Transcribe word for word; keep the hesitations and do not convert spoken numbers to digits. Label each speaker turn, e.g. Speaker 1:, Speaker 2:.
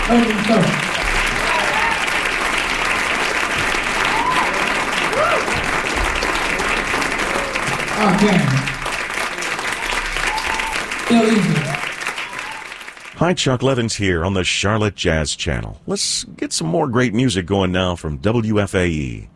Speaker 1: don't think so. Okay. Still easy.
Speaker 2: Hi, Chuck Levins here on the Charlotte Jazz Channel. Let's get some more great music going now from W F A E.